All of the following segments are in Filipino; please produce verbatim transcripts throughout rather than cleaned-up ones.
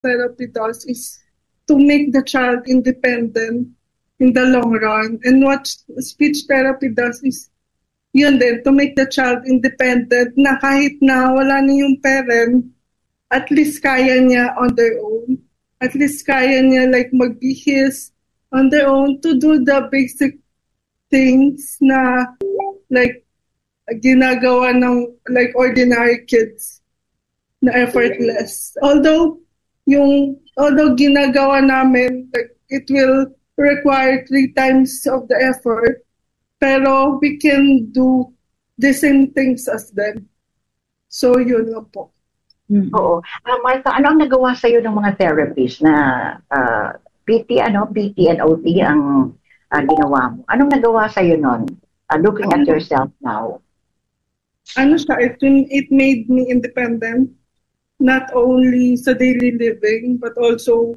therapy does is to make the child independent in the long run. And what speech therapy does is yun din, to make the child independent na kahit na wala na yung parent, at least kaya niya on their own. At least kaya niya like magbihis on their own to do the basic things na like ginagawa ng like ordinary kids na effortless. Although yung although ginagawa namin like it will require three times of the effort, pero we can do the same things as them. So yun lang po. Mm-hmm. Oo. Uh, Martha, ano ang nagawa sa'yo ng mga therapists na uh, P T, ano, P T and O T ang uh, ginawa mo? Anong nagawa sa'yo nun? Uh, looking at yourself now. Ano siya, it, it made me independent, not only sa daily living, but also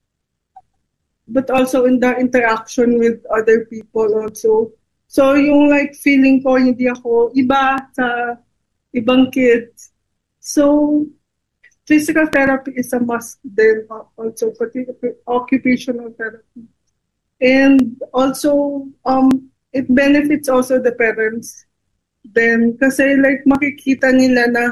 but also in the interaction with other people also. So yung like feeling ko, hindi ako iba sa ibang kids. So physical therapy is a must then also, particularly occupational therapy. And also, um, it benefits also the parents. Then, kasi like makikita nila na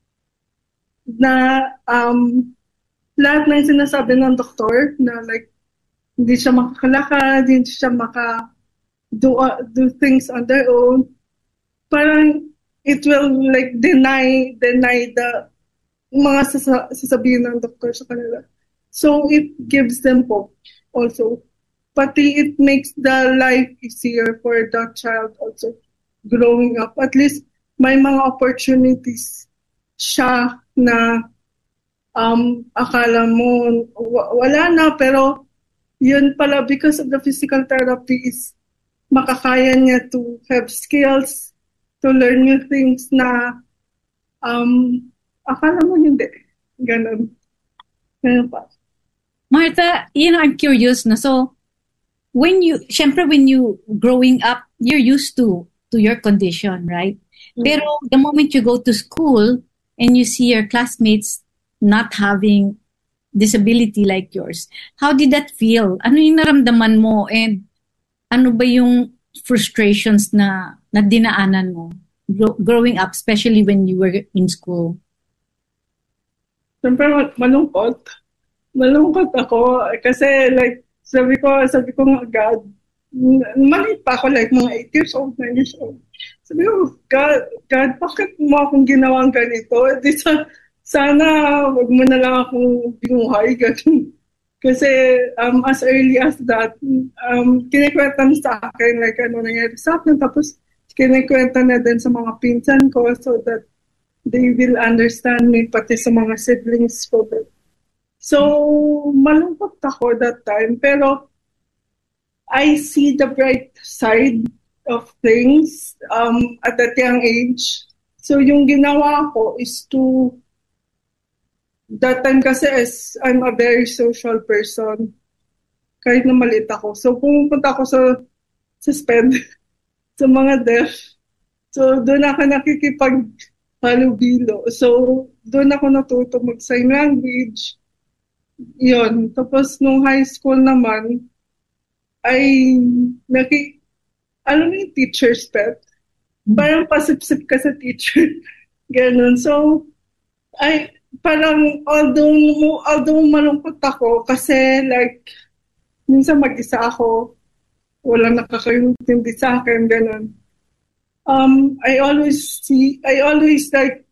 na um, lahat ng sinasabi ng doktor na like hindi siya makakalakad, hindi siya maka do, uh, do things on their own. Parang it will like deny deny the mga sasa- sasabihin ng doktor sa kanila. So it gives them hope also. Pati it makes the life easier for the child also growing up. At least may mga opportunities siya na um, akala mo w- wala na, pero yun pala because of the physical therapy is makakaya niya to have skills, to learn new things na um, akala mo hindi. Ganon. Ganon pa. Martha, you know, I'm curious na. So, when you, syempre when you growing up, you're used to to your condition, right? Mm-hmm. Pero the moment you go to school and you see your classmates not having disability like yours, how did that feel? Ano yung naramdaman mo? And ano ba yung frustrations na, na dinaanan mo growing up, especially when you were in school? Siyempre, malungkot. Malungkot ako kasi like sabi ko, sabi ko nga God, maliit pa ako like mga eight years old, nine years old. Sabi ko, God, God, bakit mo akong ginawang ganito? Di sa, sana wag mo na lang akong binuhay, ganun. Kasi um, as early as that, um, kinikwenta na sa akin like ano nangyari sa akin. Tapos kinikwenta na din sa mga pinsan ko so that they will understand me, pati sa mga siblings ko. So, malungkot ako that time. Pero, I see the bright side of things um, at that young age. So, yung ginawa ko is to, that time kasi as I'm a very social person, kahit na maliit ako. So, pumunta ako sa, sa SPED, sa mga deaf. So, doon ako nakikipag halubilo. So, doon ako natuto mag-sign language. Yun. Tapos, nung high school naman, ay, naki, alam mo yung teacher's pet? Parang pasip-sip ka sa teacher. Ganon. So, ay, parang, although, although malungkot ako, kasi like, minsan mag-isa ako, walang nakakaintindi sa akin, ganon. Um, I always see, I always like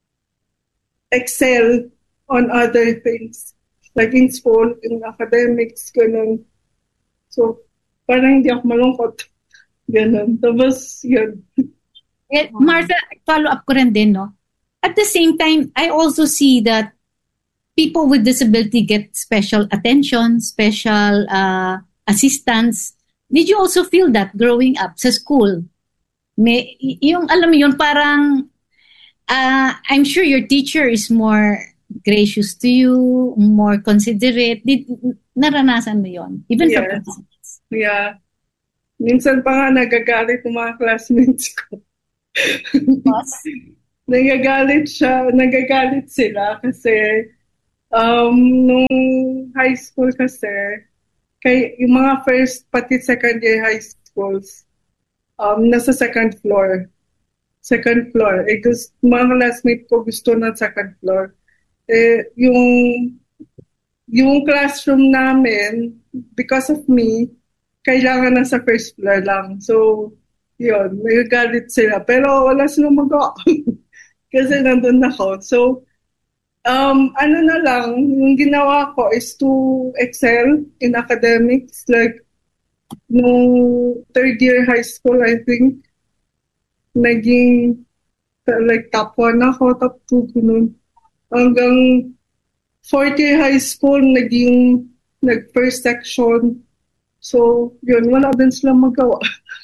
excel on other things, like in school, in academics, ganun. So, parang hindi ako malungkot. Ganun. Tapos, yun. Eh, Martha, follow up ko rin din, no? At the same time, I also see that people with disability get special attention, special uh, assistance. Did you also feel that growing up sa school? May, yung alam mo yun, parang uh, I'm sure your teacher is more gracious to you, more considerate. Did, naranasan mo yun? Even yeah. for parents. Yeah. Minsan pa nga nagagalit ng mga classmates ko. nagagalit siya, nagagalit sila kasi Um, nung high school kasi, kay yung mga first pati second year high schools, um, nasa second floor. Second floor. Eh, gusto, mga classmate ko gusto na second floor. Eh, yung, yung classroom namin, because of me, kailangan na sa first floor lang. So, yun, may galit sila. Pero wala silang magawa. Kasi nandun ako. So, um, ano na lang, yung ginawa ko is to excel in academics. Like, nung third year high school, I think, naging like top one ako, top two, ganun. Hanggang fourth year high school, naging nag-first section. So, yun, wala din silang magawa.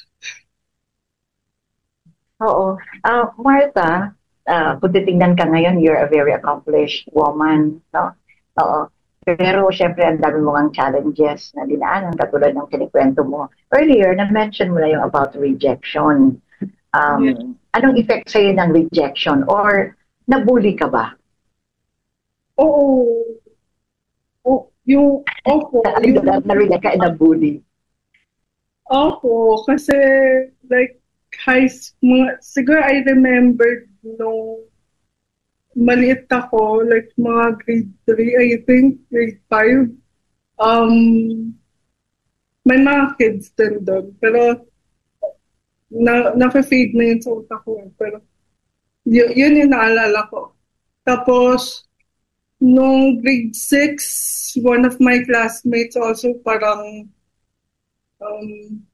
Oo. Ah, Martha, ah, kung titingnan ka ngayon, you're a very accomplished woman, no? Oo. Pero syempre, ang dami mong challenges na dinaanan, katulad ng kinikwento mo. Earlier, na-mention mo na yung about rejection. Um, Yeah. Anong effect sa'yo ng rejection? Or nabully ka ba? Oo. Oh, yung, opo. Yung, Yung, na-reject ka and nabully? opo. Kasi, like, high school, siguro I remember nung maliit ako, like mga grade three, I think, grade five. Um, may mga kids din doon. Pero, na, na-fade na yun sa utak ko. eh. Pero, yun, yun yung naalala ko. Tapos, nung grade six, one of my classmates also parang, um,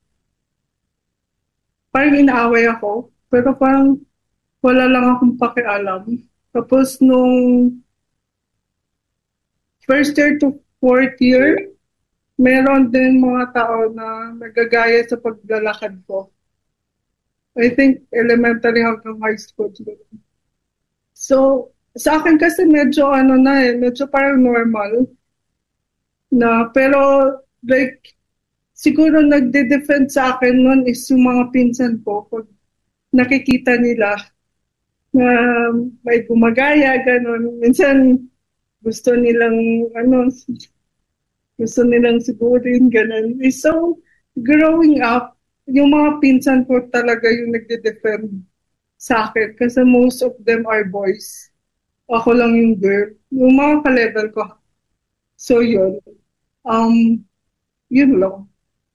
parang inaaway ako. Pero parang, wala lang akong pakialam. Tapos, nung first year to fourth year, meron din mga tao na nagagaya sa paglalakad ko. I think elementary hanggang high school. So, sa akin kasi medyo ano na eh, medyo parang normal. Na, pero like, siguro nagde-defend sa akin nun is yung mga pinsan ko. Pag nakikita nila na may gumagaya, gano'n. Minsan, gusto nilang, ano, gusto nilang sigurin, gano'n. So, growing up, yung mga pinsan ko talaga yung nagde-defend sa akin kasi most of them are boys. Ako lang yung girl. Yung mga ka-level ko. So, yun. Um, yun lang.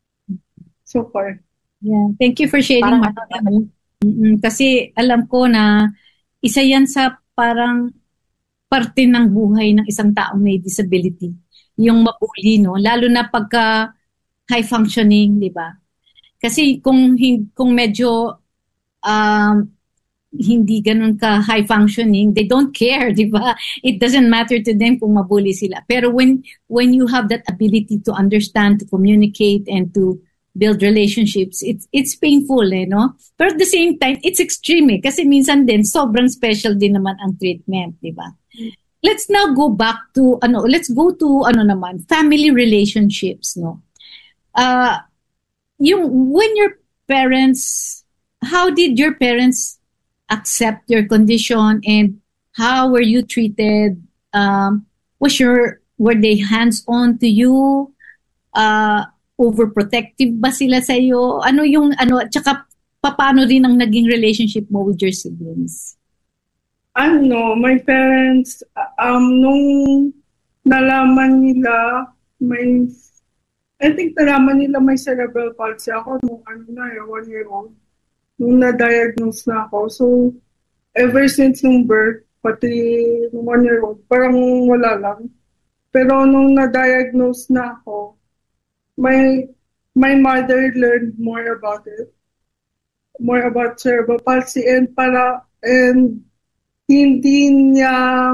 So far. Yeah. Thank you for sharing, Parang Martha. Mm-mm. Kasi alam ko na isa yan sa parang parte ng buhay ng isang taong may disability. Yung mabuli, no? Lalo na pagka high functioning, di ba? Kasi kung, hin- kung medyo um, hindi ganun ka high functioning, they don't care, di ba? It doesn't matter to them kung mabuli sila. Pero when when you have that ability to understand, to communicate, and to build relationships, it's it's painful, eh, no? Pero at the same time, it's extreme, eh, kasi minsan din sobrang special din naman ang treatment, di ba? Let's now go back to ano, let's go to ano naman, family relationships, no? Uh yung when your parents, how did your parents accept your condition, and how were you treated? Um, was your were they hands on to you? Uh, overprotective ba sila sa iyo? Ano yung ano, tsaka paano din ang naging relationship mo with your siblings? Ano, my parents, um, nung nalaman nila, may, I think nalaman nila may cerebral palsy ako nung ano na, eh, one year old. Nung na-diagnose na ako. So, ever since nung birth, pati nung one year old, parang wala lang. Pero nung na-diagnose na ako, my, my mother learned more about it. More about cerebral palsy and para, and hindi niya,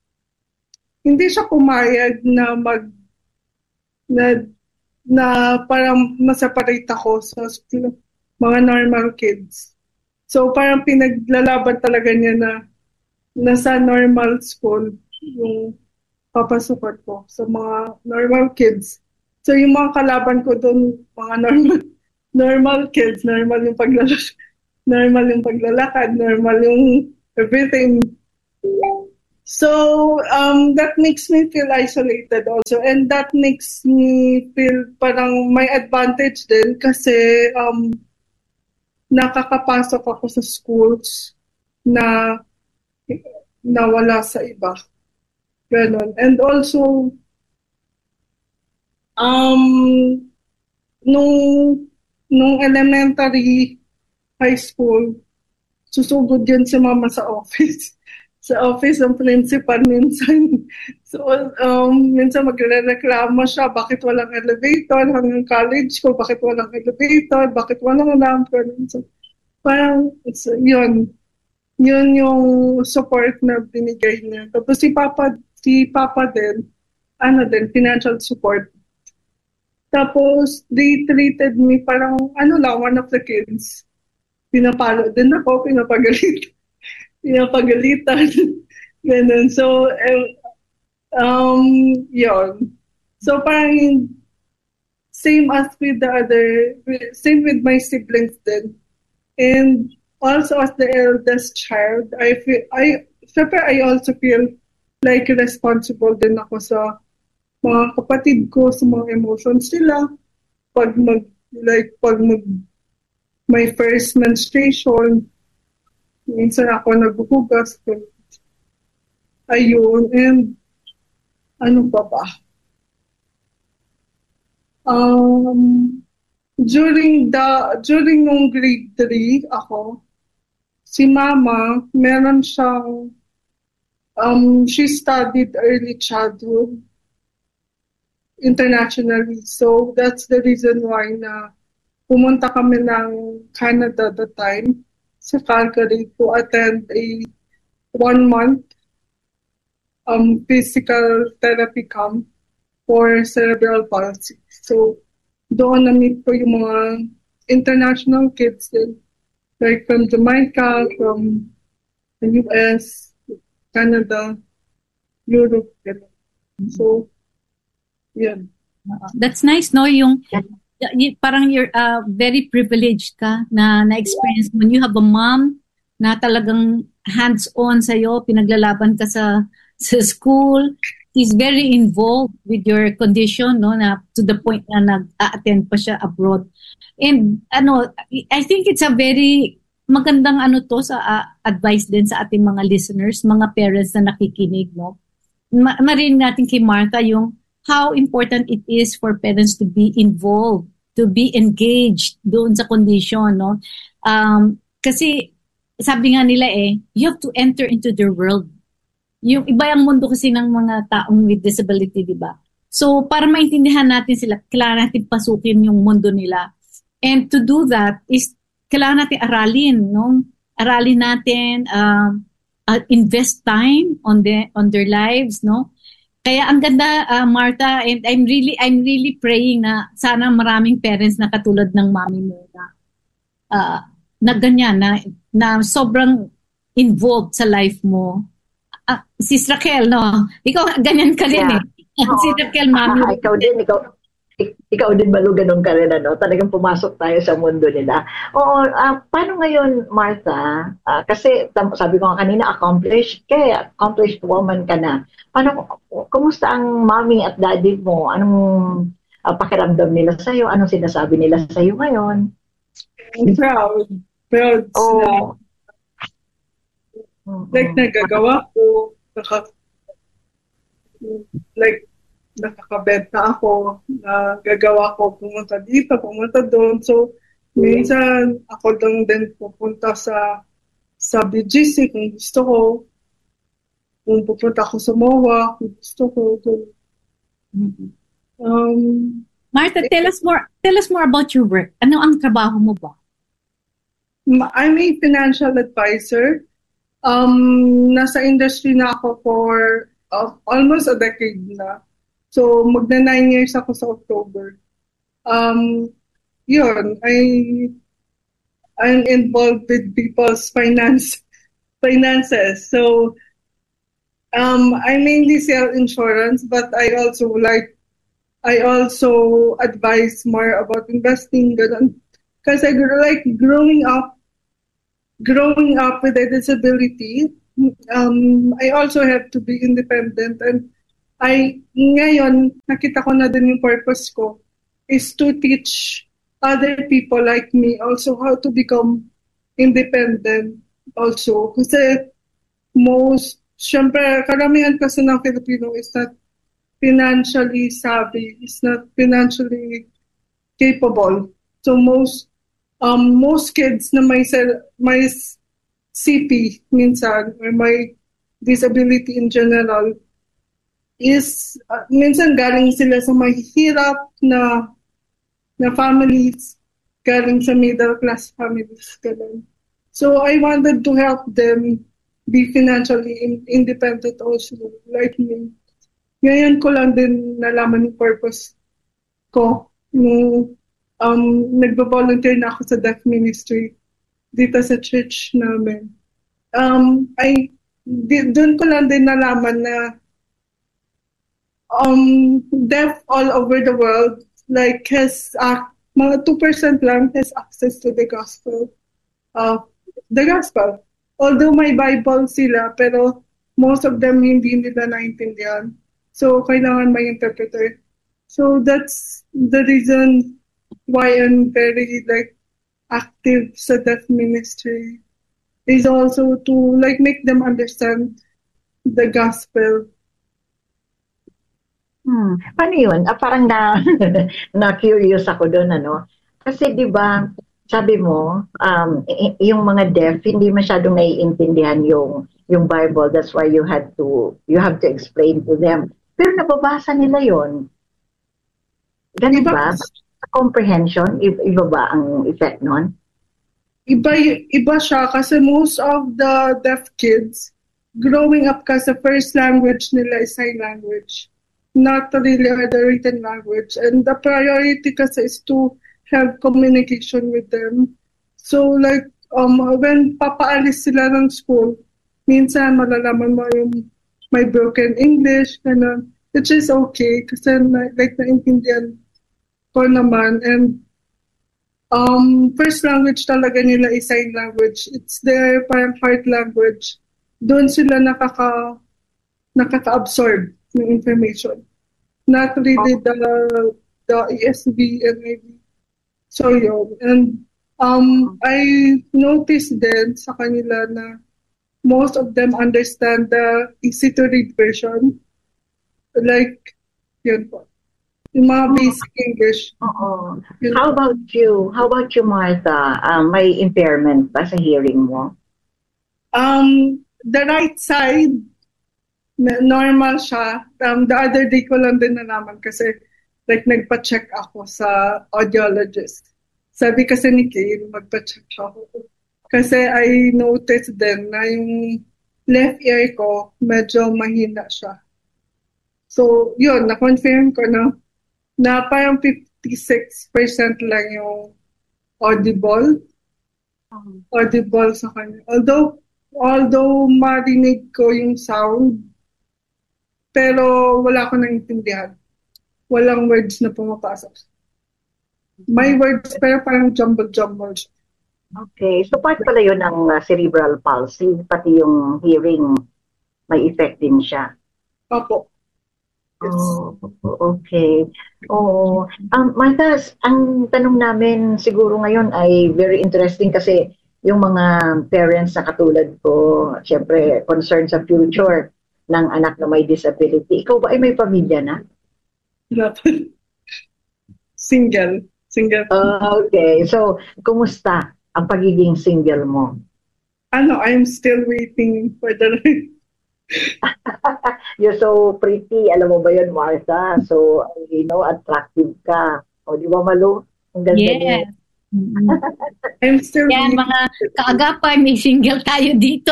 hindi siya pumayag na mag, na, na parang maseparate ako sa mga normal kids. So parang pinaglalaban talaga niya na nasa normal school yung papasukan ko sa mga normal kids. So yung mga kalaban ko doon, mga normal normal kids, normal yung paglalakad, normal yung paglalakad, normal yung everything. So um, that makes me feel isolated also, and that makes me feel parang may advantage din kasi um, nakakapasok ako sa schools na nawala sa iba. Ganon. And also, um, nung, nung elementary, high school, susugod yun si mama sa office. Sa office ng principal minsan. So, um, minsan magre-reklamo siya, bakit walang elevator? Hanggang college ko, bakit walang elevator? Bakit walang lamp? So, parang, it's, yun. Yun yung support na binigay niya. Tapos si Papa, si Papa din, ano din, financial support. Tapos, they treated me parang, ano lang, one of the kids. Pinapalo din ako, pinapagalit. Pinapagalitan. Ganun. So, um, yun. So, parang same as with the other, same with my siblings din. And also as the eldest child, I feel, I, syempre, I also feel like responsible din ako sa mga kapatid ko, sa mga emotions nila. Pag mag, like, pag mag, my first menstruation, minsan ako naghuhugas. Ayun. And ano pa ba? Um, during the, during nung grade three ako, si Mama, meron siyang, um, she studied early childhood internationally. So that's the reason why na pumunta kami ng Canada at the time, sa Calgary, to attend a one-month um, physical therapy camp for cerebral palsy. So, doon na-meet ko yung mga international kids din, like from Jamaica, from the U S, Canada, Europe. So, yan. That's nice, no? Yung parang you're uh, very privileged ka na na-experience mo. You have a mom na talagang hands-on sa'yo, pinaglalaban ka sa, sa school. He's very involved with your condition, no, na to the point na nag-attend pa siya abroad. And ano, I think it's a very magandang ano to sa uh, advice din sa ating mga listeners, mga parents na nakikinig, no. Ma- marinig natin kay Martha yung how important it is for parents to be involved, to be engaged doon sa condition, no? Um, kasi sabi nga nila eh, you have to enter into their world. Yung iba yung mundo kasi ng mga taong with disability, di ba? So, para maintindihan natin sila, kailangan natin pasukin yung mundo nila. And to do that is, kailangan natin aralin, no? Aralin natin, uh, uh, invest time on the on their lives, no? Kaya ang ganda, uh, Martha, and I'm really I'm really praying na sana maraming parents na katulad ng mami mo na uh, na ganyan, na, na sobrang involved sa life mo. Uh, Sis Raquel, no? Ikaw, ganyan ka rin Yeah. eh. Si Raquel, mami. Ah, ikaw din, ikaw, ik- ikaw din Balu, ganun ka rin, ano? Talagang pumasok tayo sa mundo nila. Oo, ah, paano ngayon, Martha? Ah, kasi tam- sabi ko nga kanina, accomplished ka, eh, accomplished woman ka na. Paano, kumusta ang mommy at daddy mo? Anong ah, pakiramdam nila sa'yo? Anong sinasabi nila sa'yo ngayon? I'm proud. Proud sila. Oh. Like, nagagawa ko. Naka, like, nakakabenta ako. Nagagawa ko pumunta dito, pumunta doon. So, minsan, ako lang din pupunta sa sa B G C kung gusto ko. Kung pupunta ako sa M O A, kung gusto ko. So, um, Martha, tell us more tell us more about your work. Ano ang trabaho mo ba? I'm a financial advisor. Um, nasa industry na ako for uh, almost a decade na. So, magna nine years ako sa October. Um, yun, I, I'm involved with people's finance, finances. So, um, I mainly sell insurance, but I also like, I also advise more about investing. Because I like growing up, growing up with a disability, um, I also have to be independent. And I, ngayon, nakita ko na din yung purpose ko is to teach other people like me also how to become independent also. Kasi most, syempre, karamihan kasi ng Filipino is not financially savvy, is not financially capable. So most um most kids na may sel- may C P minsan or may disability in general is uh, minsan galing sila sa mahihirap na na families, galing sa middle class families ganun. So I wanted to help them be financially in- independent also like me. Ngayon ko lang din nalaman yung purpose ko nung um, nagbo-volunteer na ako sa deaf ministry dito sa church namin. Um, ay, di, doon ko lang din nalaman na um, deaf all over the world, like, has, uh, mga two percent lang has access to the gospel. Uh, the gospel. Although may Bible sila, pero most of them hindi nila naintindihan. So, kailangan may interpreter. So, that's the reason why I'm very, like, active sa deaf ministry. Is also to, like, make them understand the gospel. Hmm. Paano yun? Ah, parang na, na-curious ako doon, ano? Kasi, di ba, sabi mo, um, y- yung mga deaf, hindi masyadong naiintindihan yung, yung Bible. That's why you had to, you have to explain to them. Pero nababasa nila yon. Ganun Iba, ba? Sa comprehension, i- iba ba ang effect nun? iba, iba siya kasi most of the deaf kids, growing up kasi first language nila is sign language. Not really the written language. And the priority kasi is to have communication with them. So like, um, when papaalis sila ng school, minsan malalaman mo yung may broken English, ganun, which is okay kasi na, like naintindihan ko naman. And um, first language talaga nila is sign language. It's their parang heart language. Doon sila nakaka, nakaka-absorb ng information. Not really the the E S V and maybe so yun. And um, I noticed then sa kanila na most of them understand the easy to read version. Like, yun po. Yung mga basic English. Oo. Yun. How about you? How about you, Martha? Um, may impairment ba sa hearing mo? Um, the right side, na- normal siya. Um, the other day ko lang din nalaman kasi like nagpa-check ako sa audiologist. Sabi kasi ni Kay, magpa-check ako. Kasi I noticed din na yung left ear ko, medyo mahina siya. So, yun, na-confirm ko na, na parang fifty-six percent lang yung audible. Audible sa kanya. Although, although marinig ko yung sound, pero wala ko naintindihan. Walang words na pumapasok. May words, pero parang jumble-jumble siya. Okay. So, part pala yun ng uh, cerebral palsy, pati yung hearing, may effect din siya. Opo. Yes. Oh, okay. Oo. Um, Martha, ang tanong namin siguro ngayon ay very interesting kasi yung mga parents na katulad ko, syempre, concerned sa future ng anak na may disability. Ikaw ba ay may pamilya na? Wala pa. Single. Single. Ah, okay. So, kumusta ang pagiging single mo? Ano, I'm still waiting for the right. You're so pretty. Alam mo ba yun, Martha? So, you know, attractive ka. O, di ba, Malu? Ang ganda Yes. niya. Mm. I'm still Yan, waiting. mga kaagapan, may single tayo dito.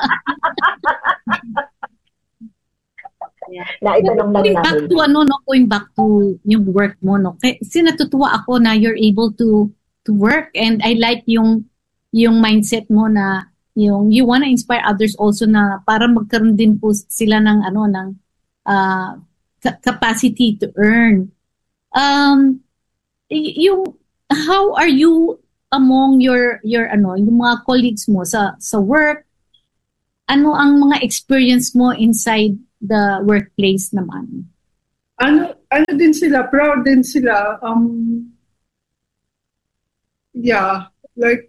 Naitanong lang Going back namin. to ano, no, going back to yung work mo, no. Kasi natutuwa ako na you're able to to work, and I like yung yung mindset mo na yung you wanna inspire others also na para magkaroon din po sila ng ano ng uh, capacity to earn. Um, yung how are you among your your ano yung mga colleagues mo sa sa work? ano ang mga experience mo inside the workplace naman? Ano, ano din sila, proud din sila. Um, yeah, like,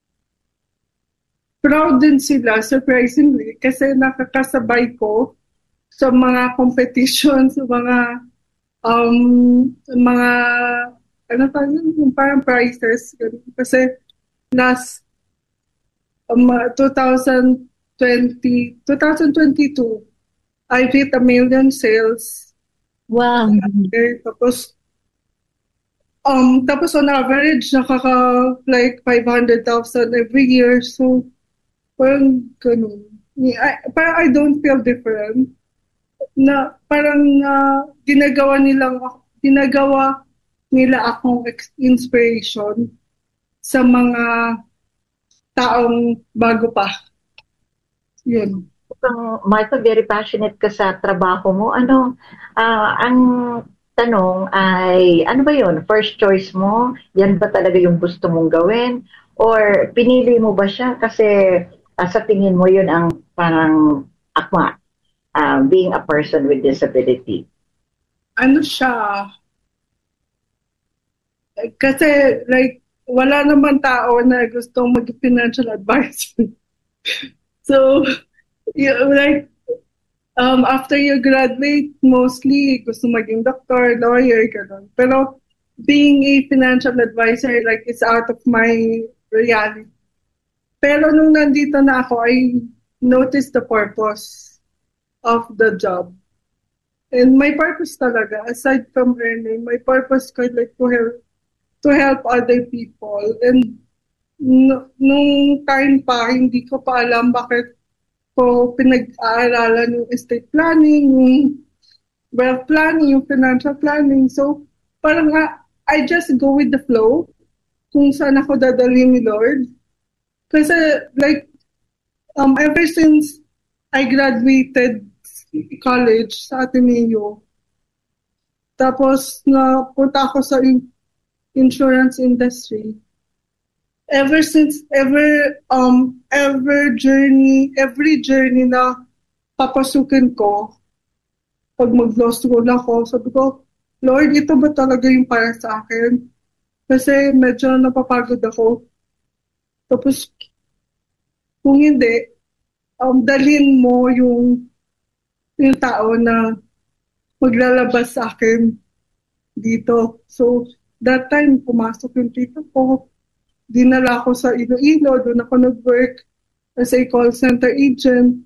proud din sila, surprisingly, kasi nakakasabay ko sa mga competition, sa mga, um, mga, ano pa yun, yung parang prizes. Kasi last um, twenty twenty, twenty twenty-two, I hit a million sales. Wow. Okay, tapos, um, tapos on average, nakaka like five hundred thousand every year. So, parang ganun. I, parang I don't feel different. Na parang uh, ginagawa nilang, ginagawa nila akong ex- inspiration sa mga taong bago pa. Yun. So, Martha, very passionate ka sa trabaho mo. Ano, ah, ang tanong ay, ano ba yun? First choice mo? Yan ba talaga yung gusto mong gawin? Or pinili mo ba siya kasi ah, sa tingin mo yun ang parang akma, ah, being a person with disability? Ano siya? Kasi like, wala naman tao na gustong mag-financial advisor. So, you, like, um, after you graduate, mostly gusto maging doctor, lawyer, gano'n. Pero being a financial advisor, like, is out of my reality. Pero nung nandito na ako, I noticed the purpose of the job. And my purpose talaga, aside from earning, my purpose ko like to help, to help other people. And n- nung time pa, hindi ko pa alam bakit ko pinag-aaralan yung estate planning, yung wealth planning, yung financial planning. So, parang uh, I just go with the flow kung saan ako dadalhin ni Lord. Kasi, like, um, ever since I graduated college sa Ateneo, tapos napunta ako sa in- insurance industry, ever since ever um ever journey every journey na papasukin ko pag mag-law school ako, sabi ko, Lord, ito ba talaga yung para sa akin? Kasi medyo napapagod ako. Tapos kung hindi, um, dalhin mo yung yung tao na maglalabas sa akin dito. So that time pumasok yung tito ko, dinala ko sa Iloilo, doon ako nag-work as a call center agent.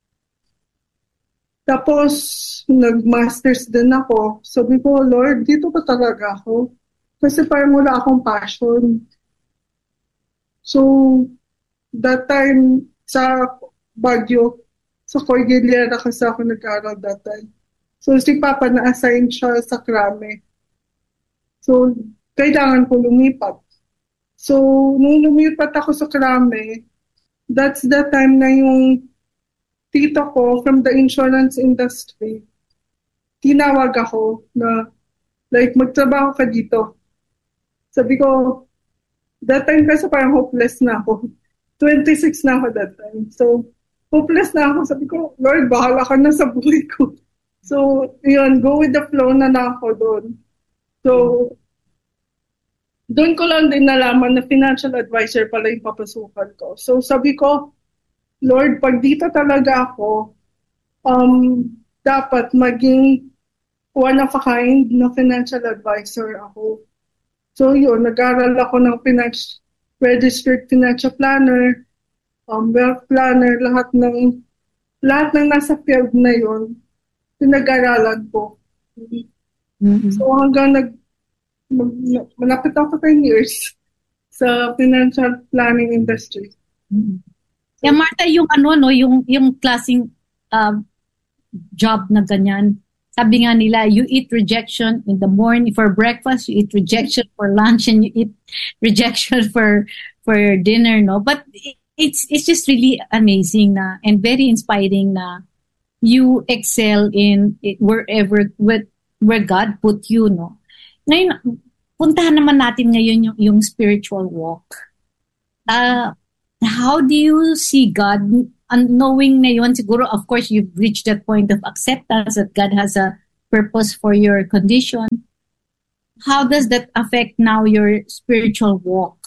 Tapos, nag-masters din ako. Sabi ko, Lord, dito pa talaga ako. Kasi parang wala akong passion. So, that time, sa Baguio, sa Cordillera kasi ako nag-aaral that time. So, si Papa na-assign siya sa Krame. So, kailangan ko lumipat. So, nung lumipat ako sa Krame, that's the time na yung tito ko from the insurance industry, tinawag ako na, like, magtrabaho ka dito. Sabi ko, that time kasi parang hopeless na ako. twenty-six na ako that time. So, hopeless na ako. Sabi ko, Lord, bahala ka na sa buhay ko. So, yun, go with the flow na na ako doon. So, doon ko lang din nalaman na financial advisor pala yung papasukan ko. So, sabi ko, Lord, pag dito talaga ako, um, dapat maging one of a kind na financial advisor ako. So yun, nag-aral ako ng finance, registered financial planner, um, wealth planner, lahat ng lahat ng nasa field na yun, pinag-aralan ko. Mm-hmm. So hanggang nag, mag, malapit ako ten years sa financial planning industry. Mm-hmm. Yeah, Martha, yung ano, no, yung, yung klaseng uh, job na ganyan, sabi nga nila, you eat rejection in the morning for breakfast, you eat rejection for lunch, and you eat rejection for for dinner, no? But it's it's just really amazing na and very inspiring na you excel in it, wherever where, where God put you, no? Ngayon, puntahan naman natin ngayon yung, yung spiritual walk. Uh, how do you see God and knowing na yun, siguro, of course, you've reached that point of acceptance that God has a purpose for your condition. How does that affect now your spiritual walk?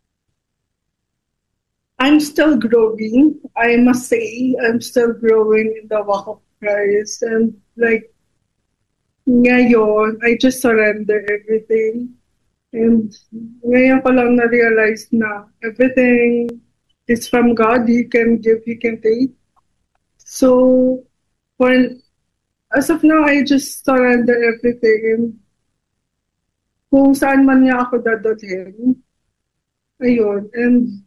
I'm still growing. I must say, I'm still growing in the walk of Christ. And like, ngayon, I just surrender everything. And ngayon ko lang na-realize na everything is from God. He can give, He can take. So, for, as of now, I just surrender everything. And kung saan man niya ako dadalhin, ayun. And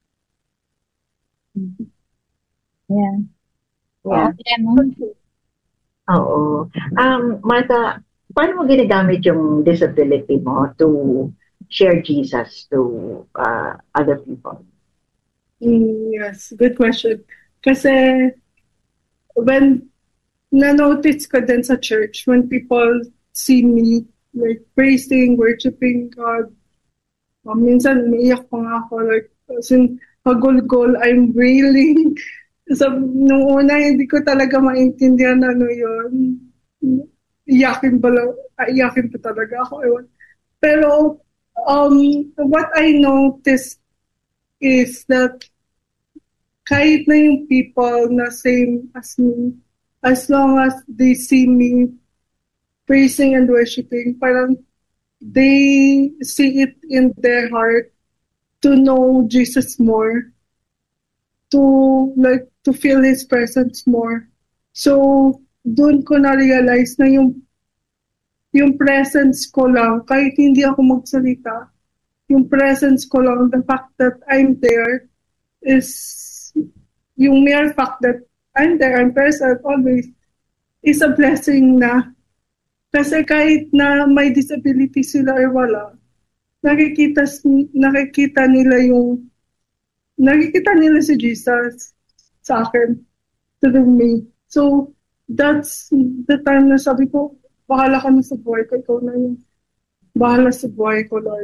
yeah. Yeah. Yeah, no? Oo. Um, Martha, paano mo ginagamit yung disability mo to share Jesus to uh, other people? mm, yes, good question. Kasi when na-notice ko din sa church, when people see me like praising, worshiping God, um, minsan umiiyak pa nga ako, like, as in, pagulgol, I'm wailing. So, nung una, hindi ko talaga maintindihan ano yun. Iyakin ba lang, ah, iyakin pa talaga ako. Ewan. Pero, um, what I noticed is that kahit na yung people na same as me, as long as they see me praising and worshiping, parang they see it in their heart to know Jesus more, to like to feel His presence more. So, doon ko na-realize na yung yung presence ko lang, kahit hindi ako magsalita, yung presence ko lang, the fact that I'm there is, yung mere fact that I'm there, I'm present always, is a blessing na. Kasi kahit na may disability sila or wala, nakikita, nakikita nila yung nakikita nila si Jesus sa akin, through me. So, that's the time na sabi ko, bahala ka na sa buhay ko, ikaw na yun. Bahala sa buhay ko, Lord.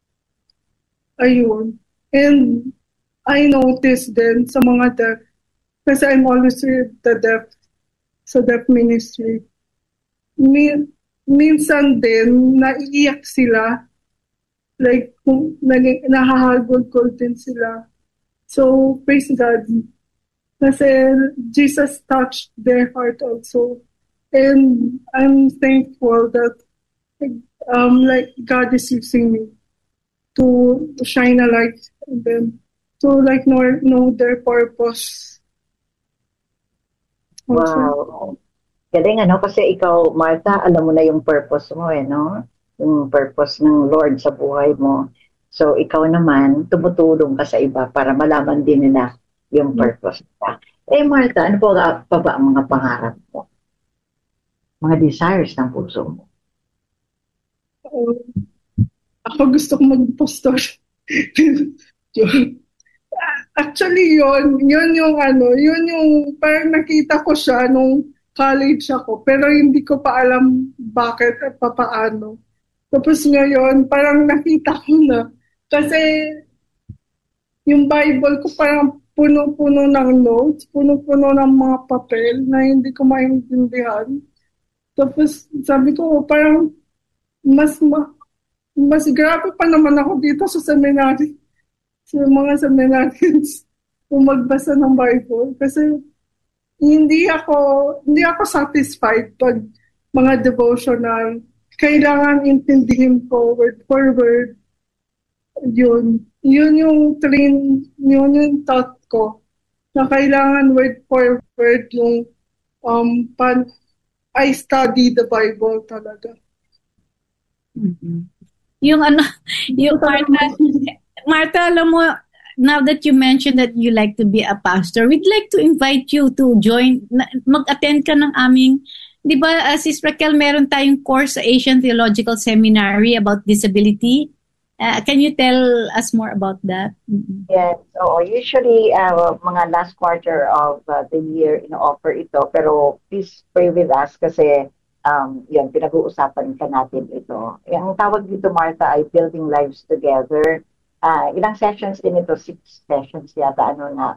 Ayun. And I noticed din sa mga deaf, kasi I'm always with the deaf, sa deaf ministry. Min, minsan din, naiiyak sila. Like, kung nahahagod-god din sila. So, praise God. Kasi Jesus touched their heart also. And I'm thankful that um, like God is using me to, to shine a light on them. To like know, know their purpose. Also. Wow. Galing ano, kasi ikaw, Martha, alam mo na yung purpose mo eh, no? Yung purpose ng Lord sa buhay mo. So, ikaw naman, tumutulong ka sa iba para malaman din nila yung purpose nila. Eh, Martha, ano po pa ba ang mga pangarap mo? Mga desires ng puso mo? Uh, ako gusto ko mag-pastor. Actually, yun, yun yung ano, yun yung parang nakita ko siya nung college ako, pero hindi ko pa alam bakit at papaano. Tapos ngayon, parang nakita ko na. Kasi yung Bible ko parang puno-puno ng notes, puno-puno ng mga papel na hindi ko maintindihan. Tapos sabi ko, parang mas ma- mas grabe pa naman ako dito sa seminary, sa mga seminarians, kung magbasa ng Bible. Kasi hindi ako, hindi ako satisfied pag mga devotional. Kailangan intindihin ko word for word. Yun. Yun yung train, yun yung thought ko. Na kailangan word for word yung um, pan, I study the Bible talaga. Mm-hmm. Yung ano, yung Martha, Martha, alam mo, now that you mentioned that you like to be a pastor, we'd like to invite you to join, mag-attend ka ng aming, di ba, uh, Sis Raquel, meron tayong course sa Asian Theological Seminary about disability. Uh, can you tell us more about that? Mm-hmm. Yes. So, usually, uh, mga last quarter of uh, the year, ino-offer ito. Pero please pray with us kasi um, yan, pinag-uusapan ka natin ito. Ang tawag dito, Martha, ay Building Lives Together. Uh, ilang sessions din ito? Six sessions yata. Ano na?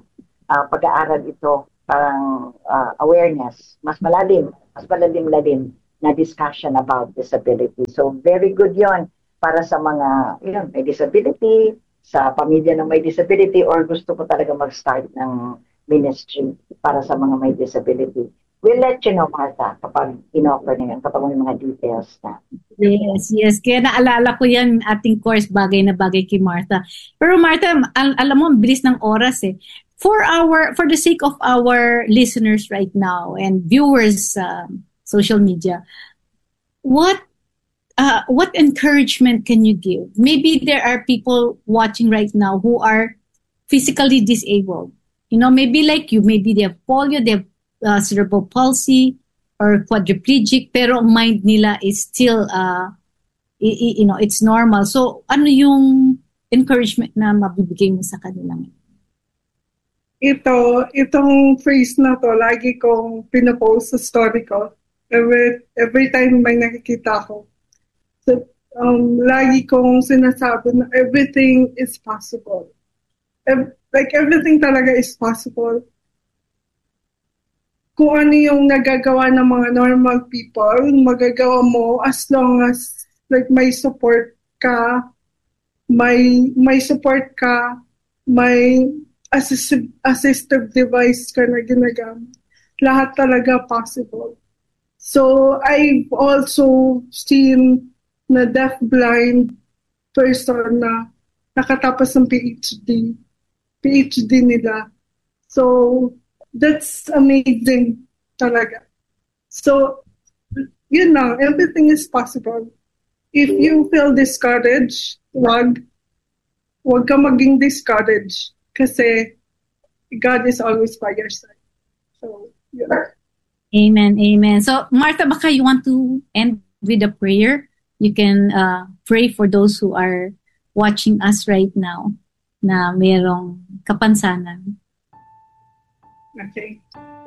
uh, pag-aaral ito, parang uh, awareness, mas malalim, mas malalim-lalim na discussion about disability. So very good yon para sa mga yun, may disability, sa pamilya ng may disability, or gusto ko talaga mag-start ng ministry para sa mga may disability. We'll let you know, Martha, kapag in-offer na yun, kapag may mga details na. Yes, yes. Kaya naalala ko yan, ating course, bagay na bagay kay Martha. Pero Martha, al- alam mo, bilis ng oras eh. For our, for the sake of our listeners right now and viewers sa uh, social media, what uh, what encouragement can you give? Maybe there are people watching right now who are physically disabled. You know, maybe like you, maybe they have polio, they have uh, cerebral palsy, or quadriplegic, pero ang mind nila is still, uh, i- i- you know, it's normal. So, ano yung encouragement na mabibigay mo sa kanila? Ito, itong phrase na to, lagi kong pinapost sa story ko. Every, every time may nakikita ko. So, um, lagi kong sinasabi na everything is possible. Ev- like, everything talaga is possible. Kung ano yung nagagawa ng mga normal people, magagawa mo as long as like may support ka, may may support ka, may assistive, assistive device ka na ginagamit. Lahat talaga possible. So I've also seen na deaf-blind person na nakatapos ng PhD, PhD nila. So that's amazing talaga. So, you know, everything is possible. If you feel discouraged, wag, wag ka maging discouraged kasi God is always by your side. So, yeah. Amen, amen. So, Martha, baka you want to end with a prayer? You can uh, pray for those who are watching us right now na mayroong kapansanan. Okay.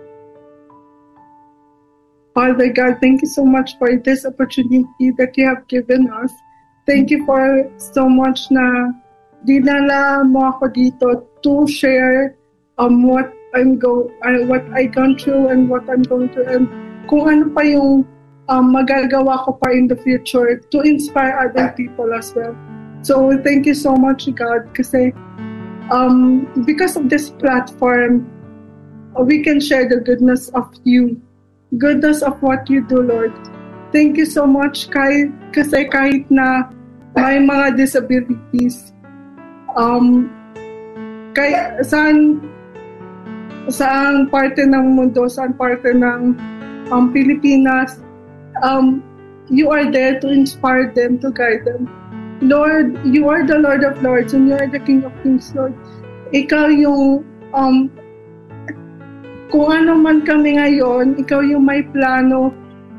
Father God, thank you so much for this opportunity that you have given us. Thank you for so much na dinala mo ako dito to share um, what I'm go, uh, what I gone through and what I'm going through, and kung ano pa yung um, magagawa ko pa in the future to inspire other people as well. So thank you so much, God, kasi um, because of this platform, we can share the goodness of you, goodness of what you do, Lord. Thank you so much, kahit, kasi kahit na may mga disabilities, um, kahit saan, saan parte ng mundo, saan parte ng um, Pilipinas, um, you are there to inspire them, to guide them. Lord, you are the Lord of Lords and you are the King of Kings, Lord. Ikaw yung um, kung ano man kami ngayon, ikaw yung may plano.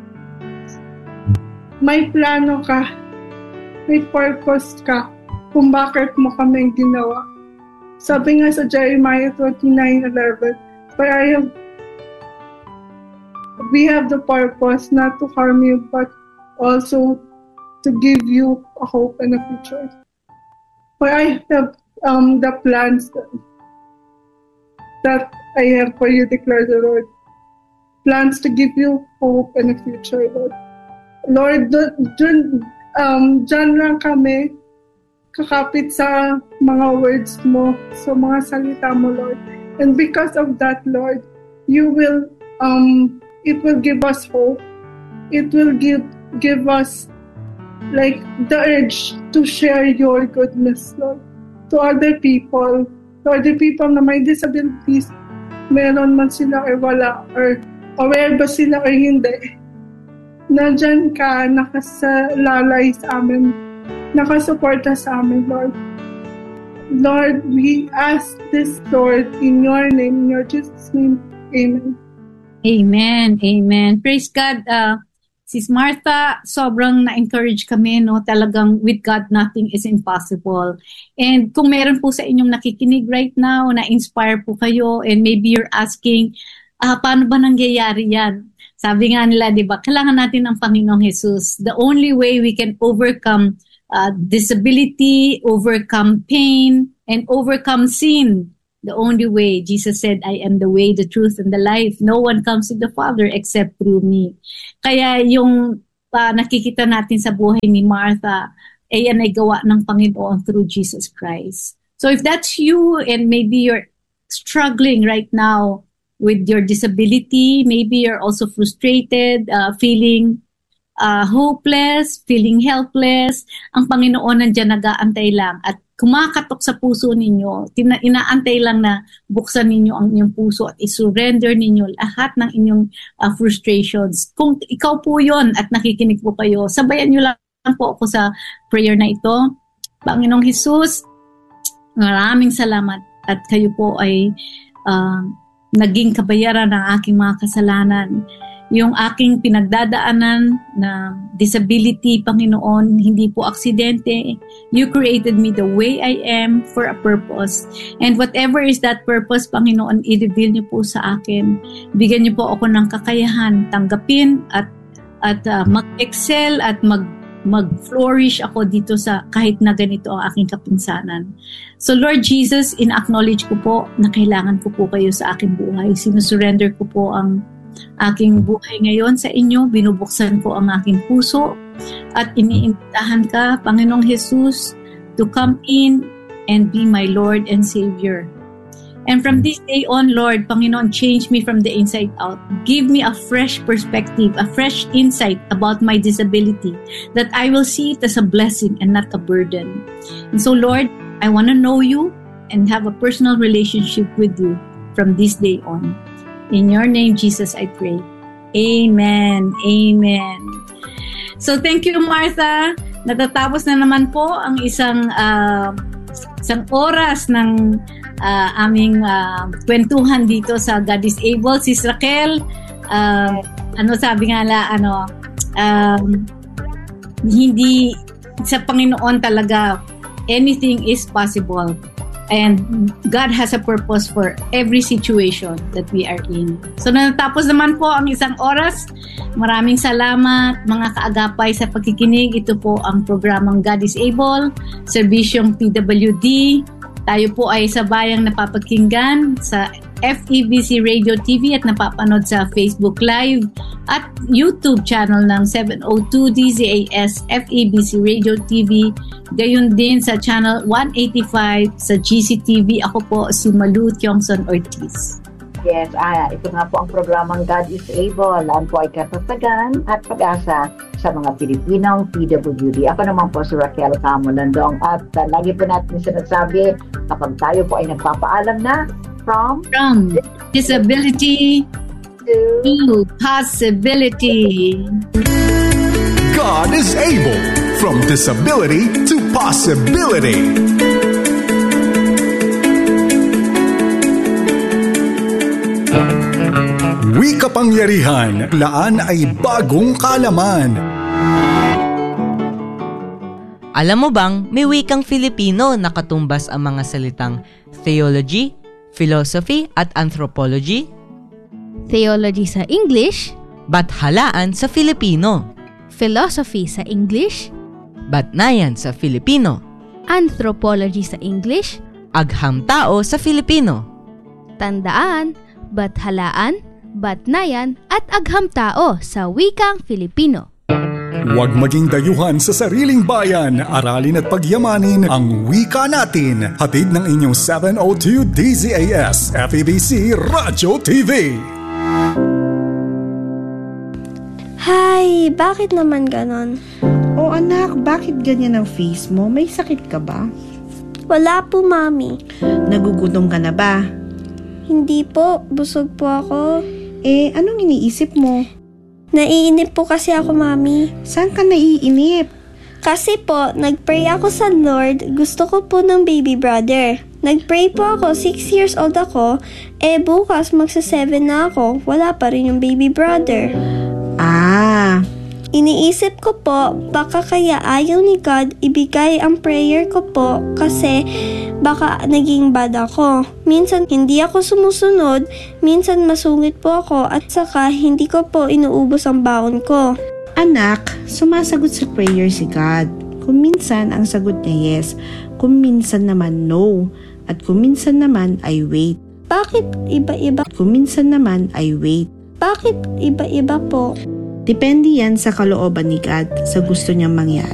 May plano ka. May purpose ka kung bakit mo kami ginawa. Sabi nga sa Jeremiah twenty-nine eleven, but I have, we have the purpose not to harm you, but also to give you a hope and a future. For I have um, the plans that, that I have for you, declare the Lord. Plans to give you hope and a future, Lord. Lord, dun, um, dyan lang kami kakapit sa mga words mo, sa mga salita mo, Lord. And because of that, Lord, you will, um, it will give us hope. It will give, give us, like, the urge to share your goodness, Lord, to other people, to other people na may disabilities, meron man sila or wala, or aware ba sila or hindi. Nandyan ka, nakasalalay sa amin, nakasuporta sa amin, Lord. Lord, we ask this, Lord, in your name, in your Jesus' name. Amen. Amen, amen. Praise God. Uh, Sis Martha, sobrang na-encourage kami, no? Talagang with God, nothing is impossible. And kung meron po sa inyong nakikinig right now, na-inspire po kayo, and maybe you're asking, ah, paano ba nangyayari yan? Sabi nga nila, di ba, kailangan natin ang Panginoong Jesus. The only way we can overcome uh, disability, overcome pain, and overcome sin the only way. Jesus said, I am the way, the truth, and the life. No one comes to the Father except through me. Kaya yung uh, nakikita natin sa buhay ni Martha, ay yan ay gawa ng Panginoon through Jesus Christ. So if that's you and maybe you're struggling right now with your disability, maybe you're also frustrated, uh, feeling uh, hopeless, feeling helpless, ang Panginoon nandiyan nag-aantay lang at kumakatok sa puso ninyo, tina- inaantay lang na buksan ninyo ang inyong puso at isurrender ninyo lahat ng inyong uh, frustrations. Kung ikaw po yon at nakikinig po kayo, sabayan nyo lang po ako sa prayer na ito. Panginoong Jesus, maraming salamat at kayo po ay uh, naging kabayaran ng aking mga kasalanan. Yung aking pinagdadaanan na disability, Panginoon, hindi po aksidente. You created me the way I am for a purpose. And whatever is that purpose, Panginoon, i-reveal niyo po sa akin. Bigyan niyo po ako ng kakayahan, tanggapin at at uh, mag-excel at mag mag-flourish ako dito sa kahit na ganito ang aking kapinsanan. So Lord Jesus, in-acknowledge ko po na kailangan ko po kayo sa aking buhay. Sinusurrender ko po ang aking buhay ngayon sa inyo. Binubuksan ko ang aking puso at iniimbitahan ka, Panginoong Jesus, to come in and be my Lord and Savior. And from this day on, Lord, Panginoon, change me from the inside out. Give me a fresh perspective, a fresh insight about my disability, that I will see it as a blessing and not a burden. And so, Lord, I want to know you and have a personal relationship with you from this day on. In your name, Jesus, I pray. Amen. Amen. So, thank you, Martha. Natatapos na naman po ang isang uh, isang oras ng Uh, aming uh, kwentuhan dito sa God is Able. Sis Raquel, uh, ano sabi nga la, ano, um, hindi sa Panginoon talaga anything is possible. And God has a purpose for every situation that we are in. So natapos naman po ang isang oras. Maraming salamat mga kaagapay sa pagkikinig. Ito po ang programang God is Able, serbisyong P W D. Tayo po ay sabayang napapakinggan sa F E B C Radio T V at napapanood sa Facebook Live at YouTube channel ng seven oh two D Z A S F E B C Radio T V. Gayon din sa channel one eighty-five sa G C T V. Ako po si Malu Tiongson Ortiz. Yes, ah, ito nga po ang programang God is Able. Ang po ay katatagan at pag-asa sa mga Pilipinong P W D. Ako naman po si Raquel Camolandong at uh, lagi po natin sinasabi kapag tayo po ay nagpapaalam na from from disability to, to possibility. God is able, from disability to possibility. Wi kapangyarihan, laan ay bagong kaalaman. Alam mo bang may wikang Filipino na katumbas ang mga salitang theology, philosophy at anthropology? Theology sa English, Bathalaan sa Filipino. philosophy sa English, Batnayan sa Filipino. anthropology sa English, Agham-tao sa Filipino. tandaan, bathalaan, batnayan at agham-tao sa wikang Filipino. Huwag maging dayuhan sa sariling bayan, aralin at pagyamanin ang wika natin. Hatid ng inyong seven oh two D Z A S F E B C Radio T V. Hi, bakit naman ganon? Oh anak, bakit ganyan ang face mo? May sakit ka ba? Wala po, Mami. Nagugutom ka na ba? Hindi po, busog po ako. Eh, anong iniisip mo? Naiinip po kasi ako, Mami. Saan ka naiinip? Kasi po, nagpray ako sa Lord, gusto ko po ng baby brother. Nagpray po ako, six years old ako, eh bukas magsa seven na ako, wala pa rin yung baby brother. Ah, Iniisip ko po, baka kaya ayaw ni God ibigay ang prayer ko po kasi baka naging bad ako. Minsan hindi ako sumusunod, minsan masungit po ako at saka hindi ko po inuubos ang baon ko. anak, sumasagot sa prayer si God. Kung minsan ang sagot niya yes, kung minsan naman no. At kung minsan naman ay wait. Bakit iba-iba? At kung minsan naman ay wait. Bakit iba-iba po? Depende yan sa kalooban ni God, sa gusto niyang mangyari.